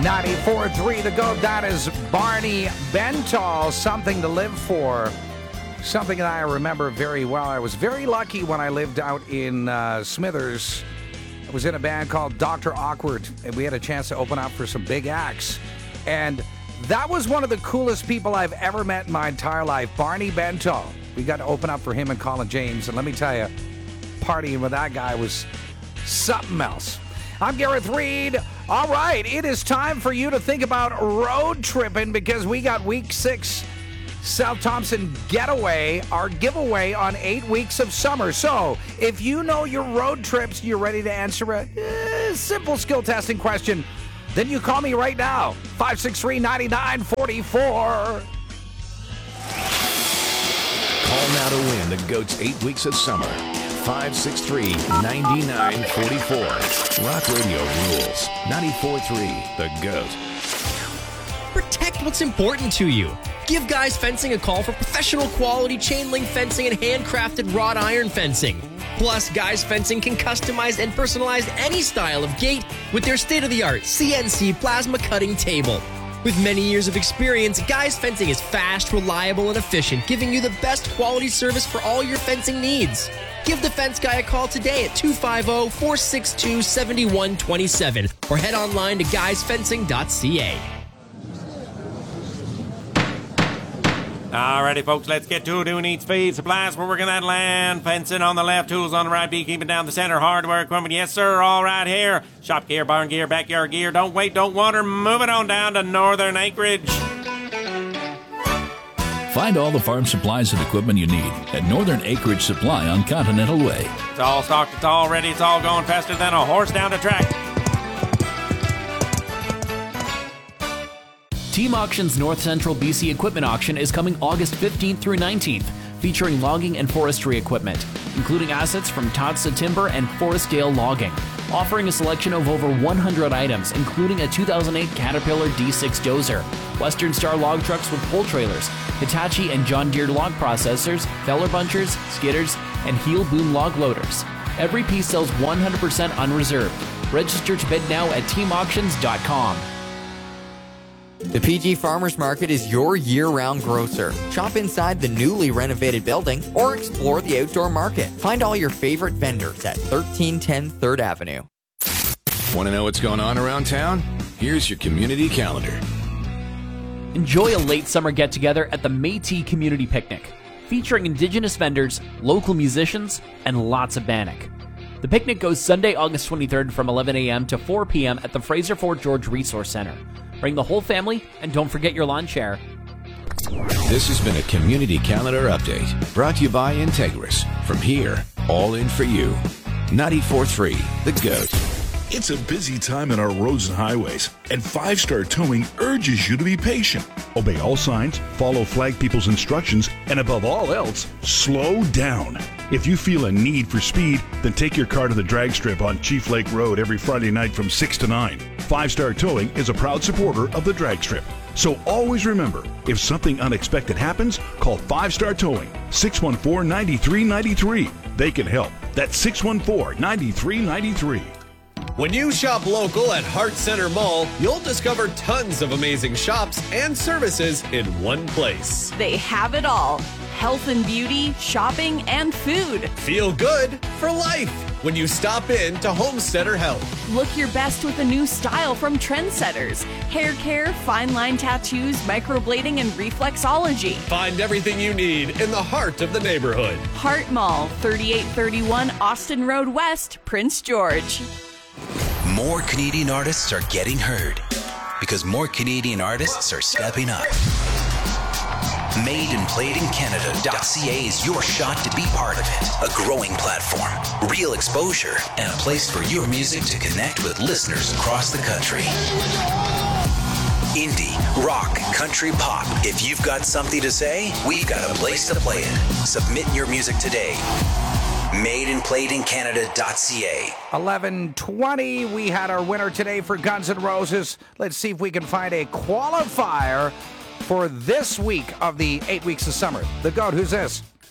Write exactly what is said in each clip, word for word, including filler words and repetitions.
ninety-four point three The Goat. That is Barney Bentall, Something to Live For. Something that I remember very well. I was very lucky when I lived out in uh, Smithers. I was in a band called Doctor Awkward, and we had a chance to open up for some big acts. And that was one of the coolest people I've ever met in my entire life, Barney Bentall. We got to open up for him and Colin James, and let me tell you, partying with that guy was something else. I'm Gareth Reed. All right, it is time for you to think about road tripping because we got week six South Thompson Getaway, our giveaway on eight weeks of summer. So if you know your road trips, you're ready to answer a eh, simple skill testing question, then you call me right now, five six three, nine nine four four. Call now to win the Goat's eight weeks of summer. five six three, nine nine four four. Rock Radio rules. ninety-four point three The Goat. Protect what's important to you. Give Guys Fencing a call for professional quality chain link fencing and handcrafted wrought iron fencing. Plus, Guys Fencing can customize and personalize any style of gate with their state-of-the-art C N C plasma cutting table. With many years of experience, Guys Fencing is fast, reliable, and efficient, giving you the best quality service for all your fencing needs. Give the Fence Guy a call today at two five zero, four six two, seven one two seven or head online to guys fencing dot c a. Alrighty, folks, let's get to it. Who needs feed? Supplies, we're working that land. Fencing on the left, tools on the right, beekeeping down the center, hardware equipment. Yes, sir, all right here. Shop gear, barn gear, backyard gear. Don't wait, don't wander. Move it on down to Northern Acreage. Find all the farm supplies and equipment you need at Northern Acreage Supply on Continental Way. It's all stocked, it's all ready, it's all going faster than a horse down the track. Team Auction's North Central B C Equipment Auction is coming August fifteenth through nineteenth, featuring logging and forestry equipment, including assets from Totsa Timber and Forestdale Logging, offering a selection of over one hundred items, including a two thousand eight Caterpillar D six dozer, Western Star log trucks with pull trailers, Hitachi and John Deere log processors, feller bunchers, skidders, and heel boom log loaders. Every piece sells one hundred percent unreserved. Register to bid now at team auctions dot com. The P G Farmers Market is your year-round grocer. Shop inside the newly renovated building or explore the outdoor market. Find all your favorite vendors at thirteen ten third Avenue. Want to know what's going on around town? Here's your community calendar. Enjoy a late summer get-together at the Métis Community Picnic, featuring Indigenous vendors, local musicians, and lots of bannock. The picnic goes Sunday, August twenty-third from eleven a.m. to four p.m. at the Fraser Fort George Resource Center. Bring the whole family, and don't forget your lawn chair. This has been a community calendar update brought to you by Integris. From here, all in for you. ninety-four point three The Goat. It's a busy time in our roads and highways, and Five Star Towing urges you to be patient. Obey all signs, follow flag people's instructions, and above all else, slow down. If you feel a need for speed, then take your car to the drag strip on Chief Lake Road every Friday night from six to nine. Five Star Towing is a proud supporter of the drag strip. So always remember, if something unexpected happens, call Five Star Towing, six one four, nine three nine three. They can help. That's six one four, nine three nine three. When you shop local at Hart Center Mall, you'll discover tons of amazing shops and services in one place. They have it all. Health and beauty, shopping, and food. Feel good for life when you stop in to Homesteader Health. Look your best with a new style from Trendsetters. Hair care, fine line tattoos, microblading, and reflexology. Find everything you need in the heart of the neighborhood. Hart Mall, thirty-eight thirty-one Austin Road West, Prince George. More Canadian artists are getting heard because more Canadian artists are stepping up. Made and Played in Canada dot c a is your shot to be part of it. A growing platform, real exposure, and a place for your music to connect with listeners across the country. Indie, rock, country, pop. If you've got something to say, we've got a place to play it. Submit your music today. Made and Played in Canada dot c a. eleven twenty, we had our winner today for Guns N' Roses. Let's see if we can find a qualifier for this week of the eight weeks of summer. The Goat, who's this?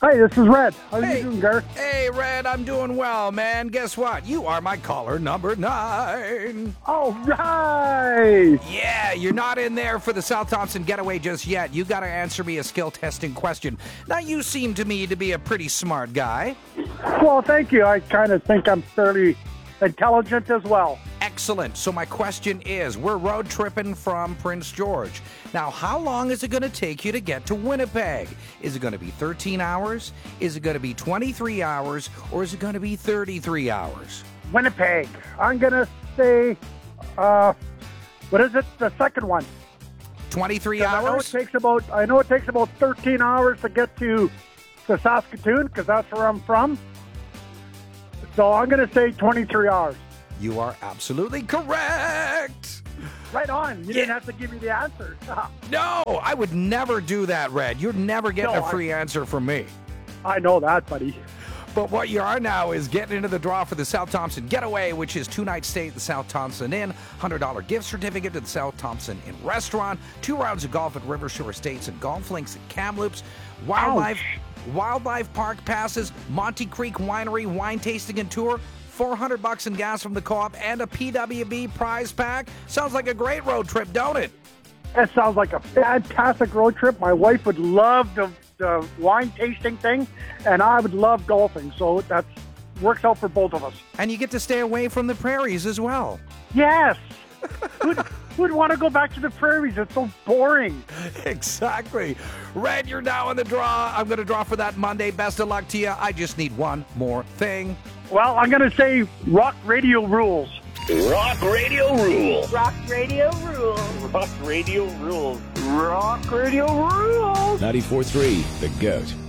Hi, this is Red. How hey, you doing, Garth? Hey, Red, I'm doing well, man. Guess what? You are my caller number nine. All right. Yeah, you're not in there for the South Thompson getaway just yet. You got to answer me a skill testing question. Now, you seem to me to be a pretty smart guy. Well, thank you. I kind of think I'm fairly intelligent as well. Excellent. So my question is, we're road tripping from Prince George. Now, how long is it going to take you to get to Winnipeg? Is it going to be thirteen hours? Is it going to be twenty-three hours? Or is it going to be thirty-three hours? Winnipeg. I'm going to say, uh, what is it? The second one. twenty-three hours? I know it takes about, I know it takes about thirteen hours to get to, to Saskatoon, because that's where I'm from. So I'm going to say twenty-three hours. You are absolutely correct. Right on. You yeah. didn't have to give me the answer. No, I would never do that, Red. You're never getting no, a free I, answer from me. I know that, buddy. But what you are now is getting into the draw for the South Thompson Getaway, which is two-night stay at the South Thompson Inn, one hundred dollars gift certificate to the South Thompson Inn Restaurant, two rounds of golf at Rivershore Estates and golf links at Kamloops, wildlife, wildlife park passes, Monty Creek Winery wine tasting and tour, four hundred bucks in gas from the co-op, and a P W B prize pack. Sounds like a great road trip, don't it? That sounds like a fantastic road trip. My wife would love the, the wine tasting thing, and I would love golfing. So that works out for both of us. And you get to stay away from the prairies as well. Yes. who'd, who'd want to go back to the prairies? It's so boring. Exactly. Red, you're now in the draw. I'm going to draw for that Monday. Best of luck to you. I just need one more thing. Well, I'm going to say rock radio rules. Rock radio rules. Rock radio rules. Rock radio rules. Rock radio rules. ninety-four point three, The Goat.